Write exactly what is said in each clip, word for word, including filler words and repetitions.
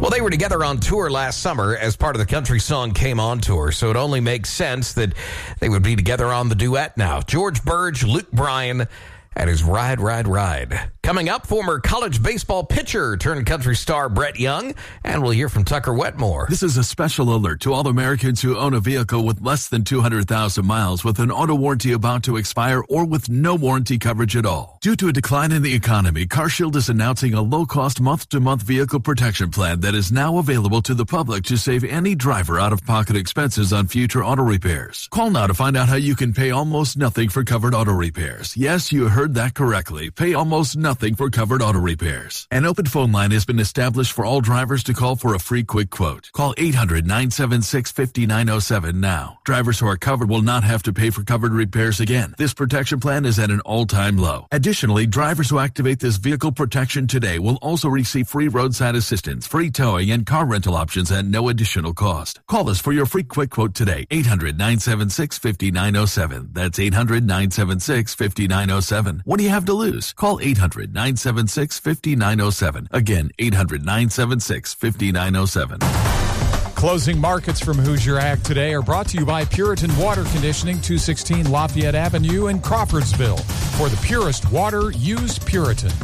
Well, they were together on tour last summer as part of the Country Song Came On tour, so it only makes sense that they would be together on the duet now. George Burge, Luke Bryan, and his Ride, Ride, Ride. Coming up, former college baseball pitcher turned country star Brett Young, and we'll hear from Tucker Wetmore. This is a special alert to all Americans who own a vehicle with less than two hundred thousand miles with an auto warranty about to expire or with no warranty coverage at all. Due to a decline in the economy, CarShield is announcing a low-cost month-to-month vehicle protection plan that is now available to the public to save any driver out-of-pocket expenses on future auto repairs. Call now to find out how you can pay almost nothing for covered auto repairs. Yes, you heard that correctly. Pay almost nothing for covered auto repairs. An open phone line has been established for all drivers to call for a free quick quote. Call eight hundred, nine seven six, five nine zero seven now. Drivers who are covered will not have to pay for covered repairs again. This protection plan is at an all-time low. Additionally, drivers who activate this vehicle protection today will also receive free roadside assistance, free towing, and car rental options at no additional cost. Call us for your free quick quote today. eight hundred, nine seven six, five nine zero seven. That's eight hundred, nine seven six, five nine zero seven. What do you have to lose? Call eight hundred, nine seven six, five nine zero seven. Again, eight hundred, nine seven six, five nine zero seven. Closing markets from Hoosier Ag today are brought to you by Puritan Water Conditioning, two sixteen Lafayette Avenue in Crawfordsville. For the purest water, use Puritan.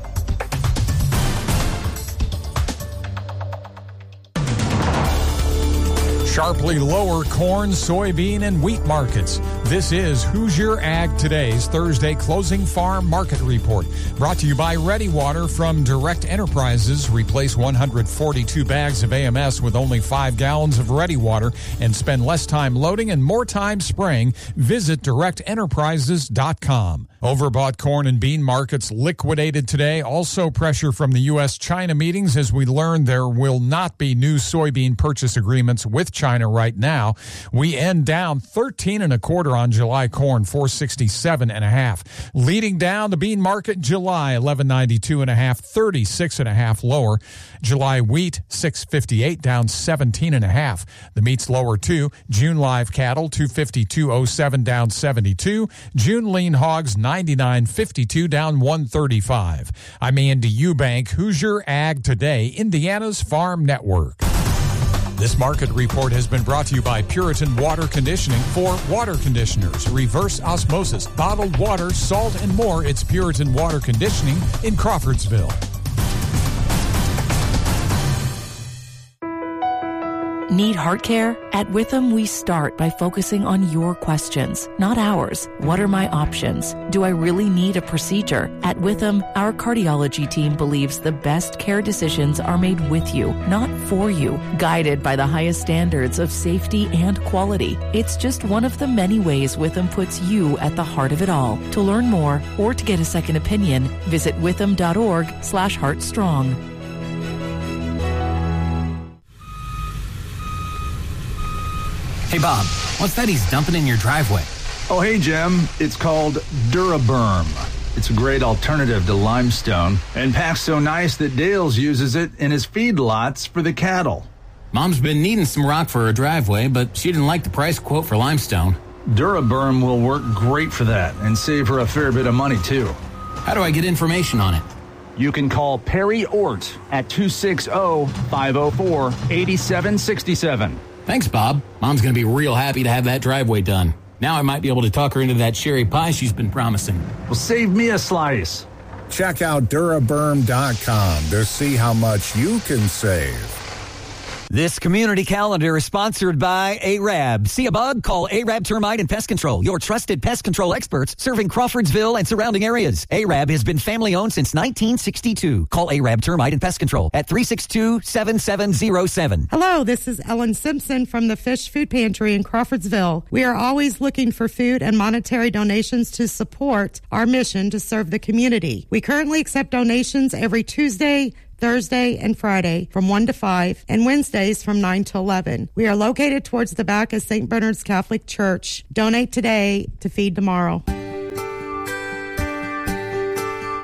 Sharply lower corn, soybean, and wheat markets. This is Hoosier Ag Today's Thursday Closing Farm Market Report. Brought to you by Ready Water from Direct Enterprises. Replace one hundred forty-two bags of A M S with only five gallons of Ready Water and spend less time loading and more time spraying. Visit direct enterprises dot com. Overbought corn and bean markets liquidated today. Also pressure from the U S China meetings as we learn there will not be new soybean purchase agreements with China right now. We end down thirteen and a quarter on July corn, four sixty-seven and a half. Leading down the bean market, July eleven ninety-two and a half, thirty-six and a half lower. July wheat six fifty-eight down seventeen and a half. The meat's lower too. June live cattle two fifty-two oh seven down seventy-two. June lean hogs ninety-nine fifty-two down one thirty-five. I'm Andy Eubank, Hoosier Ag Today, Indiana's Farm Network. This market report has been brought to you by Puritan Water Conditioning. For water conditioners, reverse osmosis, bottled water, salt, and more, it's Puritan Water Conditioning in Crawfordsville. Need heart care? At Witham, we start by focusing on your questions, not ours. What are my options? Do I really need a procedure? At Witham, our cardiology team believes the best care decisions are made with you, not for you, guided by the highest standards of safety and quality. It's just one of the many ways Witham puts you at the heart of it all. To learn more or to get a second opinion, visit witham.org slash heartstrong. Hey, Bob, what's that he's dumping in your driveway? Oh, hey, Jim. It's called Duraberm. It's a great alternative to limestone and packs so nice that Dales uses it in his feedlots for the cattle. Mom's been needing some rock for her driveway, but she didn't like the price quote for limestone. Duraberm will work great for that and save her a fair bit of money, too. How do I get information on it? You can call Perry Ort at two six zero, five zero four, eight seven six seven. Thanks, Bob. Mom's going to be real happy to have that driveway done. Now I might be able to talk her into that cherry pie she's been promising. Well, save me a slice. Check out Duraberm dot com to see how much you can save. This community calendar is sponsored by A R A B. See a bug? Call A R A B Termite and Pest Control, your trusted pest control experts serving Crawfordsville and surrounding areas. A R A B has been family-owned since nineteen sixty-two. Call A R A B Termite and Pest Control at three six two, seven seven zero seven. Hello, this is Ellen Simpson from the Fish Food Pantry in Crawfordsville. We are always looking for food and monetary donations to support our mission to serve the community. We currently accept donations every Tuesday, Thursday, and Friday from one to five, and Wednesdays from nine to eleven. We are located towards the back of Saint Bernard's Catholic Church. Donate today to feed tomorrow.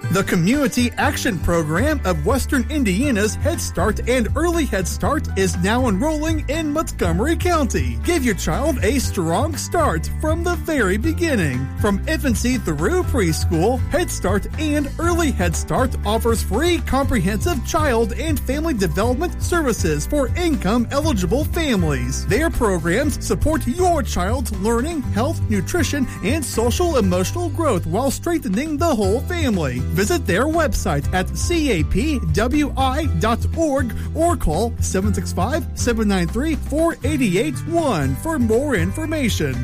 The Community Action Program of Western Indiana's Head Start and Early Head Start is now enrolling in Montgomery County. Give your child a strong start from the very beginning. From infancy through preschool, Head Start and Early Head Start offers free comprehensive child and family development services for income-eligible families. Their programs support your child's learning, health, nutrition, and social-emotional growth while strengthening the whole family. Visit their website at c a p w i dot org or call seven six five, seven nine three, four eight eight one for more information.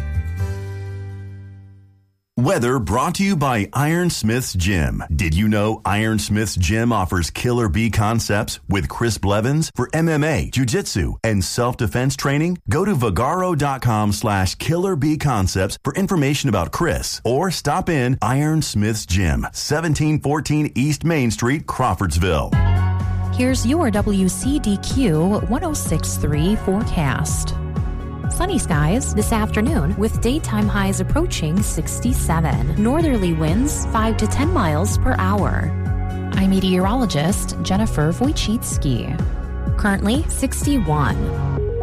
Weather brought to you by Ironsmith's Gym. Did you know Ironsmith's Gym offers Killer Bee concepts with Chris Blevins for M M A, Jiu-Jitsu, and self-defense training? Go to Vagaro.com slash Killer Bee Concepts for information about Chris, or stop in Ironsmith's Gym, seventeen fourteen East Main Street, Crawfordsville. Here's your W C D Q one oh six point three forecast. Sunny skies this afternoon with daytime highs approaching sixty-seven. Northerly winds five to ten miles per hour. I'm meteorologist Jennifer Wojcicki. Currently sixty-one.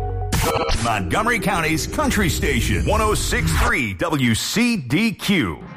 Montgomery County's Country Station, one oh six point three W C D Q.